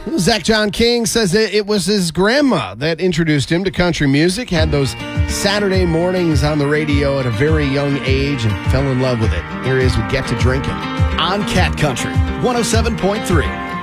Zach John King says that it was his grandma that introduced him to country music, had those Saturday mornings on the radio at a very young age, and fell in love with it. Here he is with Get to Drinking on Cat Country 107.3.